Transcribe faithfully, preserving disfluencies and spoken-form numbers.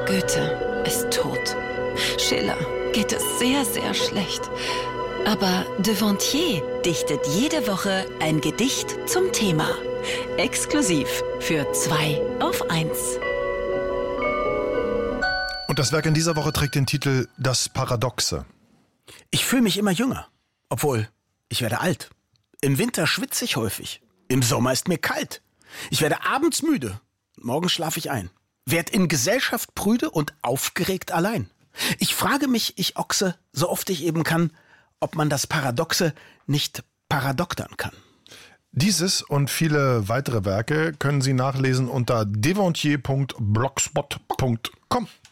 Goethe ist tot. Schiller geht es sehr, sehr schlecht. Aber Devontier dichtet jede Woche ein Gedicht zum Thema. Exklusiv für zwei auf eins. Und das Werk in dieser Woche trägt den Titel Das Paradoxe. Ich fühle mich immer jünger, obwohl ich werde alt. Im Winter schwitze ich häufig, im Sommer ist mir kalt. Ich werde abends müde, morgens schlafe ich ein. Werd in Gesellschaft prüde und aufgeregt allein. Ich frage mich, ich Ochse, so oft ich eben kann, ob man das Paradoxe nicht paradoktern kann. Dieses und viele weitere Werke können Sie nachlesen unter devontier punkt blogspot punkt com.